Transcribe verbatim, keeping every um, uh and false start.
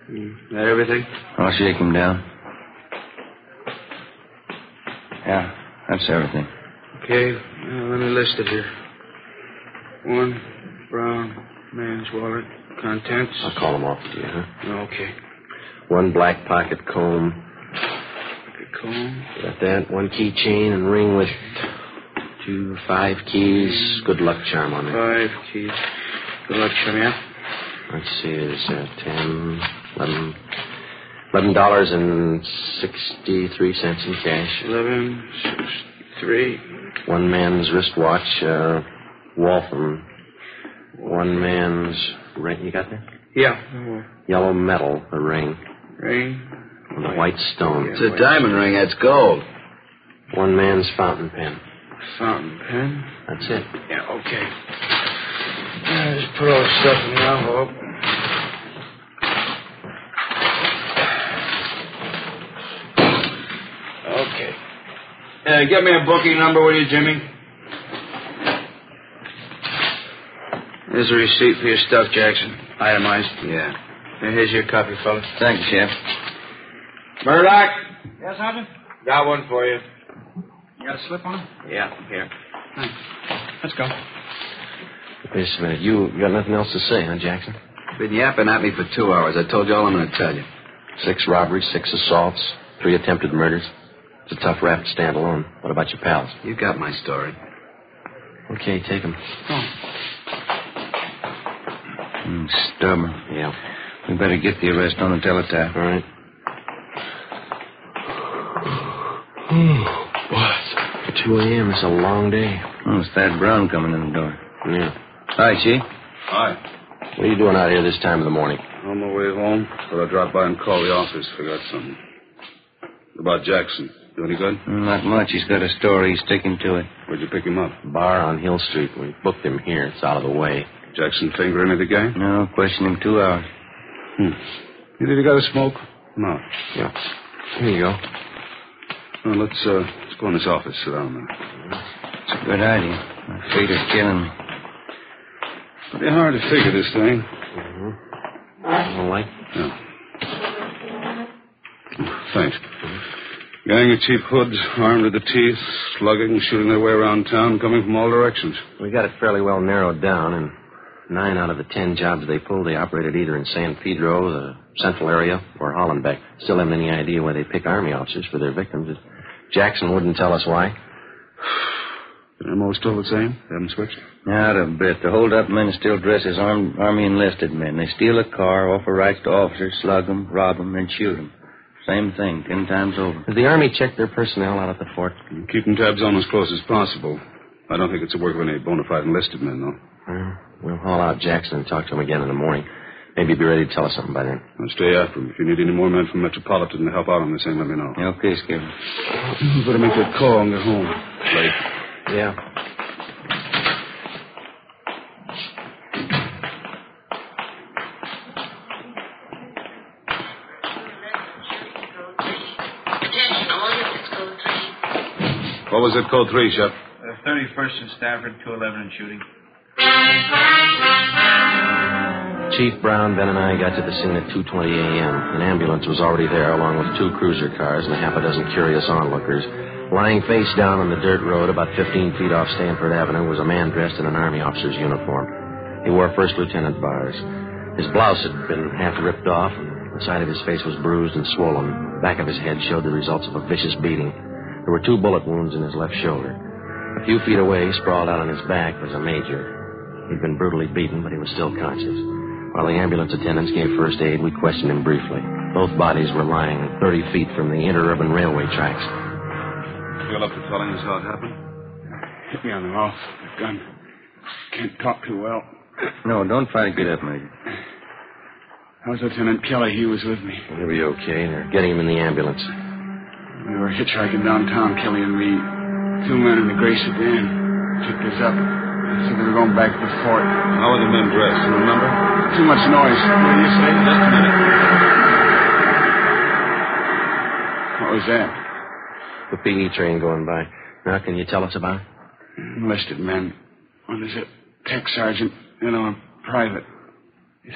Mm. That everything? I'll shake him down. Yeah, that's everything. Okay, now let me list it here. One brown man's wallet, contents. I'll call them off to you, huh? Okay. One black pocket comb. Pocket comb. Got that. One keychain and ring with two five keys. Good luck charm on it. Five keys. Good luck charm, yeah? Let's see, there's uh, ten, eleven, eleven dollars and sixty-three cents in cash. Eleven, sixty-three. One man's wristwatch, uh, Waltham. One man's ring. You got that? Yeah. Yellow metal, a ring. Ring. With a white stone. It's a diamond ring. That's gold. One man's fountain pen. Fountain pen. That's it. Yeah, okay. I just put all the stuff in the envelope. Okay. Uh, get me a booking number, will you, Jimmy? Here's a receipt for your stuff, Jackson. Itemized. Yeah. And here's your copy, fella. Thank you, Chef. Murdoch. Yes, Sergeant? Got one for you. You got a slip on? Yeah, here. Thanks. Let's go. Wait just a minute. You got nothing else to say, huh, Jackson? Been yapping at me for two hours. I told you all I'm going to tell you. Six robberies, six assaults, three attempted murders. It's a tough rap to stand alone. What about your pals? You got my story. Okay, take them. Oh. Mm, stubborn. Yeah. We better get the arrest on the teletype. All right. What? two a.m. It's a long day. Oh, it's Thad Brown coming in the door. Yeah. Hi, Chief. Hi. What are you doing out here this time of the morning? On my way home, thought I'd drop by and call the office. Forgot something. What about Jackson? Do any good? Mm, not much. He's got a story. He's sticking to it. Where'd you pick him up? Bar on Hill Street. We booked him here. It's out of the way. Jackson finger any of the gang? No, question him two hours. Hmm. You think he got a smoke? No. Yeah. Here you go. Well, let's, uh, let's go in this office. Sit down there. It's a good idea. My feet are killing me. Pretty hard to figure this thing. Mm-hmm. All right. Yeah. Thanks. Gang of cheap hoods, armed to the teeth, slugging, shooting their way around town, coming from all directions. We got it fairly well narrowed down, and nine out of the ten jobs they pulled, they operated either in San Pedro, the central area, or Hollenbeck. Still haven't any idea why they pick army officers for their victims. Jackson wouldn't tell us why. The M O still the same? They haven't switched? Not a bit. The hold-up men still dress as armed, Army enlisted men. They steal a car, offer rights to officers, slug them, rob them, and shoot them. Same thing, ten times over. Does the Army check their personnel out at the fort? Keeping tabs on as close as possible. I don't think it's the work of any bona fide enlisted men, though. Well, we'll haul out Jackson and talk to him again in the morning. Maybe he'll be ready to tell us something by then. I'll stay after him. If you need any more men from Metropolitan to help out on this thing, let me know. Okay, Skipper. You better make that call and get home. Late. Yeah. What was it, code three, Shep? Uh, thirty-first and Stafford, two eleven and shooting. Chief Brown, Ben, and I got to the scene at two twenty a.m. An ambulance was already there, along with two cruiser cars and a half a dozen curious onlookers. Lying face down on the dirt road about fifteen feet off Stanford Avenue was a man dressed in an Army officer's uniform. He wore first lieutenant bars. His blouse had been half ripped off, and the side of his face was bruised and swollen. The back of his head showed the results of a vicious beating. There were two bullet wounds in his left shoulder. A few feet away, sprawled out on his back, was a major. He'd been brutally beaten, but he was still conscious. While the ambulance attendants gave first aid, we questioned him briefly. Both bodies were lying thirty feet from the interurban railway tracks. Feel up to telling us how it happened? Hit me on the mouth. The gun. Can't talk too well. No, don't try to get up, Major. How's Lieutenant Kelly? He was with me. He'll be okay. They're getting him in the ambulance. We were hitchhiking downtown, Kelly and me. Two men in the gray sedan picked us up. Said they were going back to the fort. How were the men dressed? You remember? Too much noise. What do you say? Just a minute. What was that? The P E train going by. Now, can you tell us about it? Enlisted men. One is a tech sergeant, and I'm private.